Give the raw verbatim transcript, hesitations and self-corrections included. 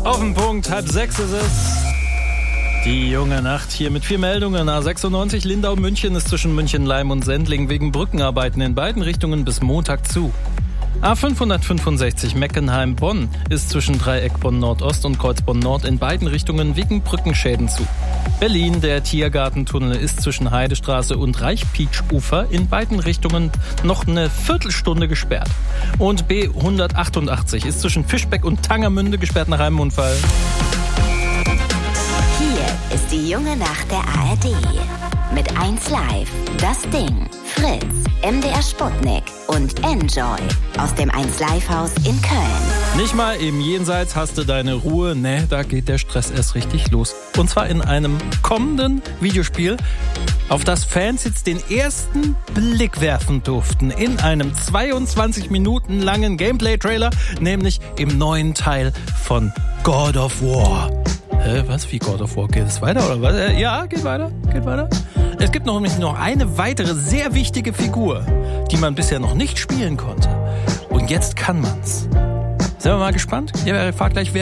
Auf den Punkt, halb sechs ist es. Die junge Nacht hier mit vier Meldungen. A sechsundneunzig Lindau-München ist zwischen München-Leim und Sendling wegen Brückenarbeiten in beiden Richtungen bis Montag zu. A fünfhundertfünfundsechzig Meckenheim-Bonn ist zwischen Dreieck Bonn-Nordost und Kreuz Bonn-Nord in beiden Richtungen wegen Brückenschäden zu. Berlin, der Tiergartentunnel ist zwischen Heidestraße und Reichpietsch-Ufer in beiden Richtungen noch eine Viertelstunde gesperrt. Und B hundertachtundachtzig ist zwischen Fischbeck und Tangermünde gesperrt nach einem Unfall. Hier ist die junge Nacht der A R D. Mit eins Live, Das Ding, Fritz, M D R Sputnik und Enjoy aus dem eins Live Haus in Köln. Nicht mal im Jenseits hast du deine Ruhe. Ne, da geht der Stress erst richtig los. Und zwar in einem kommenden Videospiel, auf das Fans jetzt den ersten Blick werfen durften. In einem zweiundzwanzig Minuten langen Gameplay-Trailer, nämlich im neuen Teil von God of War. Hä, was? Wie God of War? Geht es weiter oder was? Äh, ja, geht weiter, geht weiter. Es gibt noch, noch eine weitere sehr wichtige Figur, die man bisher noch nicht spielen konnte. Und jetzt kann man's. Sind wir mal gespannt? Ja, fragt gleich, wer